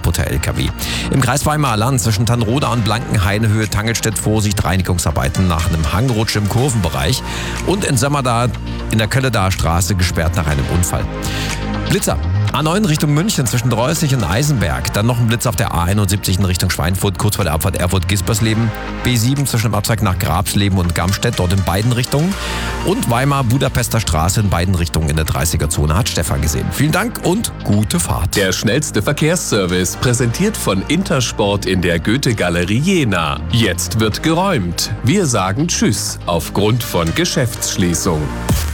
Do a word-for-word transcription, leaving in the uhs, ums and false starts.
kaputter L K W. Im Kreis Weimar-Land zwischen Tannroda und Blankenhain Höhe Tangelstedt Vorsicht, Reinigungsarbeiten nach einem Hangrutsch im Kurvenbereich. Und in Sömmerda in der Kölledaer Straße gesperrt nach einem Unfall. Blitzer. A neun Richtung München zwischen Dreußig und Eisenberg. Dann noch ein Blitz auf der A einundsiebzig in Richtung Schweinfurt, kurz vor der Abfahrt Erfurt-Gispersleben. B sieben zwischen dem Abzweig nach Grabsleben und Gamstedt, dort in beiden Richtungen. Und Weimar-Budapester Straße in beiden Richtungen in der dreißiger-Zone, hat Stefan gesehen. Vielen Dank und gute Fahrt. Der schnellste Verkehrsservice, präsentiert von Intersport in der Goethe-Galerie Jena. Jetzt wird geräumt. Wir sagen Tschüss aufgrund von Geschäftsschließung.